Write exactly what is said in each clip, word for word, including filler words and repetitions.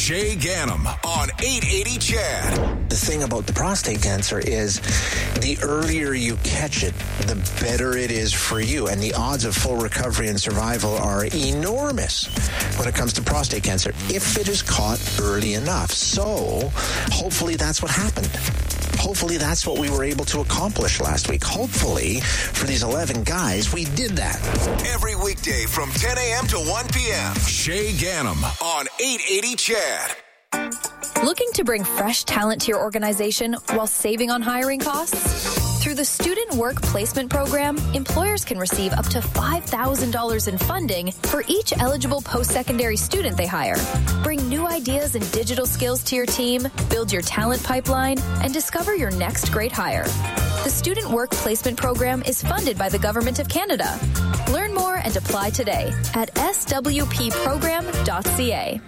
Shay Gannam on eight eighty C H A D. The thing about the prostate cancer is the earlier you catch it, the better it is for you. And the odds of full recovery and survival are enormous when it comes to prostate cancer if it is caught early enough. So hopefully that's what happened. Hopefully that's what we were able to accomplish last week. Hopefully for these eleven guys, we did that. Every weekday from ten a.m. to one p.m. Shay Gannam on eight eighty C H A D. Looking to bring fresh talent to your organization while saving on hiring costs? Through the Student Work Placement Program, employers can receive up to five thousand dollars in funding for each eligible post-secondary student they hire. Bring new ideas and digital skills to your team, build your talent pipeline, and discover your next great hire. The Student Work Placement Program is funded by the Government of Canada. Learn more and apply today at s w p program dot c a.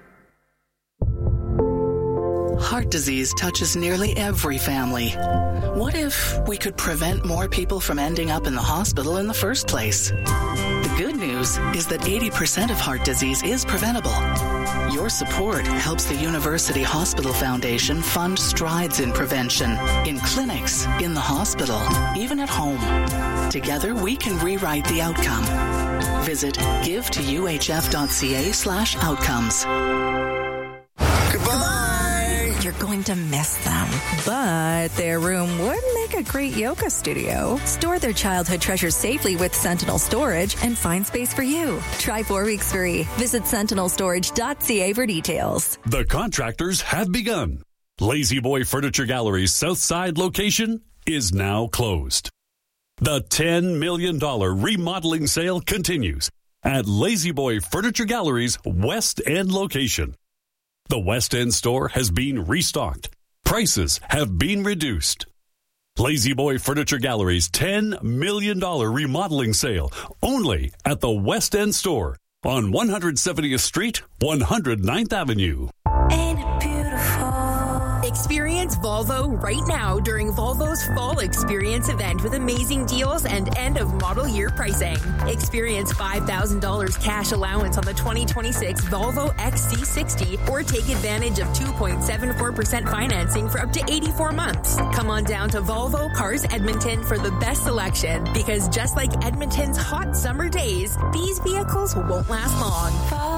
Heart disease touches nearly every family. What if we could prevent more people from ending up in the hospital in the first place? The good news is that eighty percent of heart disease is preventable. Your support helps the University Hospital Foundation fund strides in prevention, in clinics, in the hospital, even at home. Together, we can rewrite the outcome. Visit give to u h f dot c a slash outcomes. Goodbye. You're going to miss them. But their room would make a great yoga studio. Store their childhood treasures safely with Sentinel Storage and find space for you. Try four weeks free. Visit sentinel storage dot c a for details. The contractors have begun. Lazy Boy Furniture Gallery's South Side location is now closed. The ten million dollars remodeling sale continues at Lazy Boy Furniture Gallery's West End location. The West End store has been restocked. Prices have been reduced. Lazy Boy Furniture Gallery's ten million dollars remodeling sale only at the West End store on one hundred seventieth Street, one hundred ninth Avenue. Ain't it beautiful? Experience Volvo right now during Volvo's Fall Experience event with amazing deals and end-of-model year pricing. Experience five thousand dollars cash allowance on the twenty twenty-six Volvo X C sixty or take advantage of two point seven four percent financing for up to eighty-four months. Come on down to Volvo Cars Edmonton for the best selection because just like Edmonton's hot summer days, these vehicles won't last long.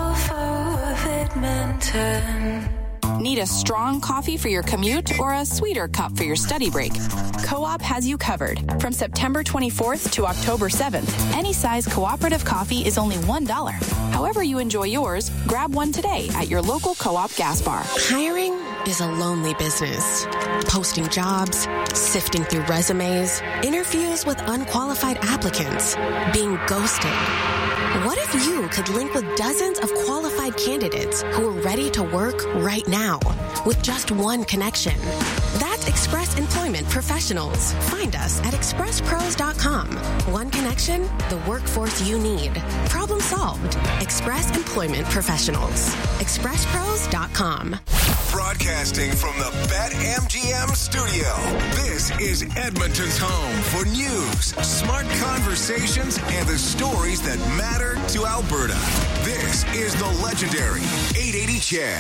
Volvo of Edmonton. Need a strong coffee for your commute or a sweeter cup for your study break? Co-op has you covered. From September twenty-fourth to October seventh, any size cooperative coffee is only one dollar. However you enjoy yours, grab one today at your local Co-op gas bar. Hiring is a lonely business. Posting jobs, sifting through resumes, interviews with unqualified applicants, being ghosted. What if you could link with dozens of qualified candidates who are ready to work right now with just one connection? That's Express Employment Professionals. Find us at express pros dot com. One connection, the workforce you need. Problem solved. Express Employment Professionals. express pros dot com. Broadcasting from the BetMGM studio, this is Edmonton's home for news, smart conversations, and the stories that matter to Alberta. This is the legendary eight eighty C H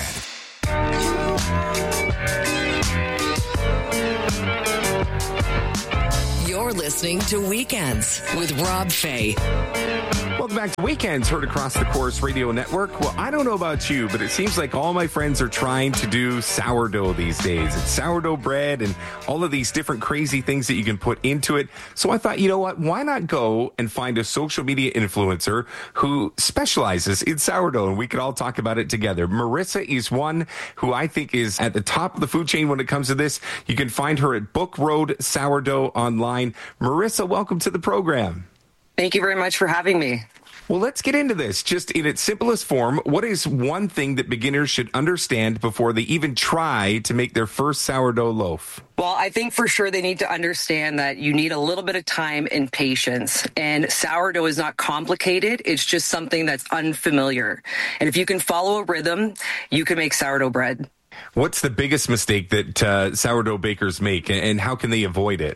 A D. You're listening to Weekends with Rob Fay. Welcome back to Weekends, heard across the Chorus Radio Network. Well, I don't know about you, but it seems like all my friends are trying to do sourdough these days. It's sourdough bread and all of these different crazy things that you can put into it. So I thought, you know what? Why not go and find a social media influencer who specializes in sourdough, and we could all talk about it together. Marissa is one who I think is at the top of the food chain when it comes to this. You can find her at Book Road Sourdough online. Marissa, welcome to the program. Thank you very much for having me. Well, let's get into this. Just in its simplest form, what is one thing that beginners should understand before they even try to make their first sourdough loaf? Well, I think for sure they need to understand that you need a little bit of time and patience. And sourdough is not complicated. It's just something that's unfamiliar. And if you can follow a rhythm, you can make sourdough bread. What's the biggest mistake that uh, sourdough bakers make, and how can they avoid it?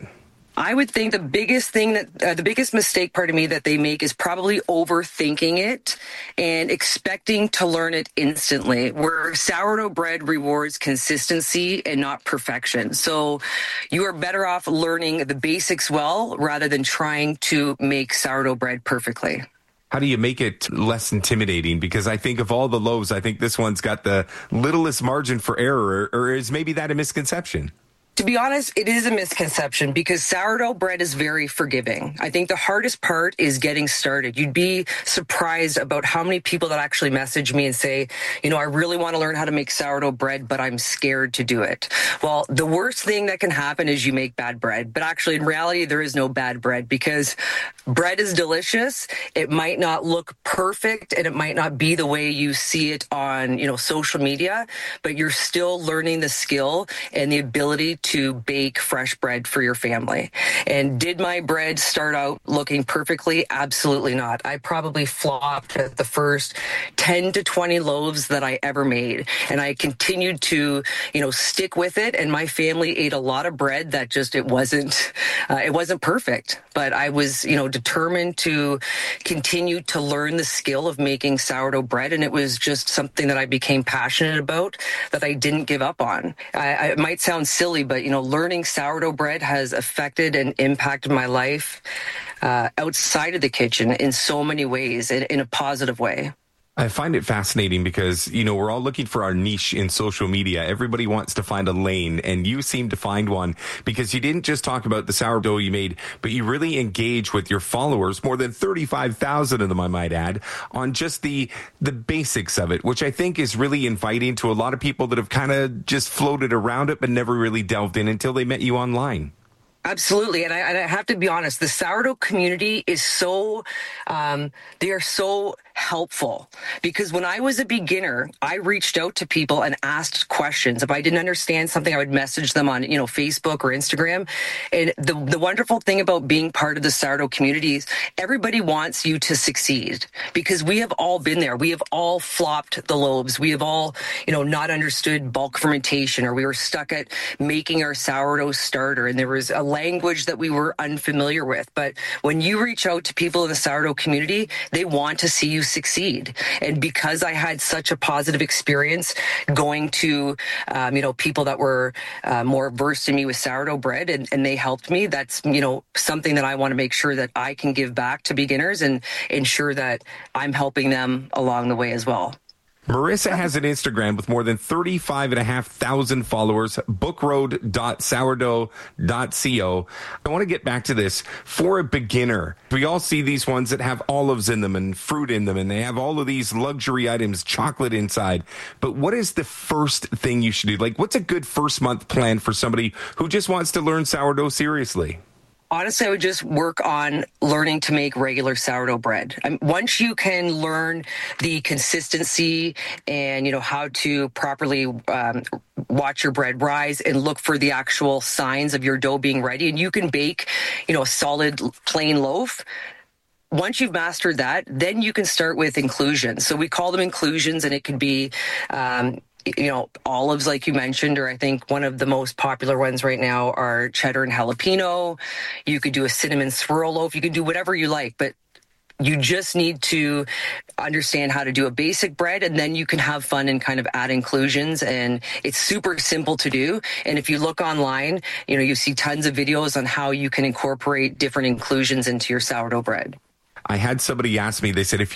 I would think the biggest thing that, uh, the biggest mistake, pardon me, that they make is probably overthinking it and expecting to learn it instantly, where sourdough bread rewards consistency and not perfection. So you are better off learning the basics well rather than trying to make sourdough bread perfectly. How do you make it less intimidating? Because I think of all the loaves, I think this one's got the littlest margin for error, or is maybe that a misconception? To be honest, it is a misconception because sourdough bread is very forgiving. I think the hardest part is getting started. You'd be surprised about how many people that actually message me and say, you know, I really want to learn how to make sourdough bread, but I'm scared to do it. Well, the worst thing that can happen is you make bad bread. But actually, in reality, there is no bad bread because bread is delicious. It might not look perfect and it might not be the way you see it on, you know, social media, but you're still learning the skill and the ability to bake fresh bread for your family. And did my bread start out looking perfectly? Absolutely not. I probably flopped at the first ten to twenty loaves that I ever made. And I continued to, you know, stick with it. And my family ate a lot of bread that just, it wasn't, uh, it wasn't perfect. But I was, you know, determined to continue to learn the skill of making sourdough bread. And it was just something that I became passionate about that I didn't give up on. I, I, it might sound silly, but, you know, learning sourdough bread has affected and impacted my life uh, outside of the kitchen in so many ways, in, in a positive way. I find it fascinating because, you know, we're all looking for our niche in social media. Everybody wants to find a lane, and you seem to find one because you didn't just talk about the sourdough you made, but you really engage with your followers, more than thirty-five thousand of them, I might add, on just the the basics of it, which I think is really inviting to a lot of people that have kind of just floated around it but never really delved in until they met you online. Absolutely. And I, and I have to be honest, the sourdough community is so, um, they are so helpful because when I was a beginner, I reached out to people and asked questions. If I didn't understand something, I would message them on, you know, Facebook or Instagram. And the, the wonderful thing about being part of the sourdough community is everybody wants you to succeed because we have all been there. We have all flopped the loaves. We have all, you know, not understood bulk fermentation, or we were stuck at making our sourdough starter. And there was a language that we were unfamiliar with. But when you reach out to people in the sourdough community, they want to see you succeed. And because I had such a positive experience going to, um, you know, people that were uh, more versed in me with sourdough bread, and, and they helped me, that's, you know, something that I want to make sure that I can give back to beginners and ensure that I'm helping them along the way as well. Marissa has an Instagram with more than thirty-five and a half thousand followers, bookroad dot sourdough dot co. I want to get back to this. For a beginner, we all see these ones that have olives in them and fruit in them, and they have all of these luxury items, chocolate inside. But what is the first thing you should do? Like, what's a good first month plan for somebody who just wants to learn sourdough seriously? Honestly, I would just work on learning to make regular sourdough bread. Um, once you can learn the consistency and, you know, how to properly um, watch your bread rise and look for the actual signs of your dough being ready, and you can bake, you know, a solid plain loaf. Once you've mastered that, then you can start with inclusions. So we call them inclusions, and it could be, um, you know, olives, like you mentioned, or I think one of the most popular ones right now are cheddar and jalapeno. You could do a cinnamon swirl loaf. You can do whatever you like, but you just need to understand how to do a basic bread, and then you can have fun and kind of add inclusions. And it's super simple to do. And if you look online, you know, you see tons of videos on how you can incorporate different inclusions into your sourdough bread. I had somebody ask me, they said, if you